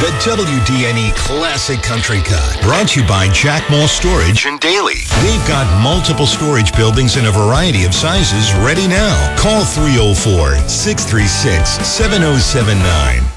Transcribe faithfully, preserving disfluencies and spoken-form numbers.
The W D N E Classic Country Cut, brought to you by Jackmall Storage and Daily. We've got multiple storage buildings in a variety of sizes ready now. Call three oh four, six three six, seven oh seven nine.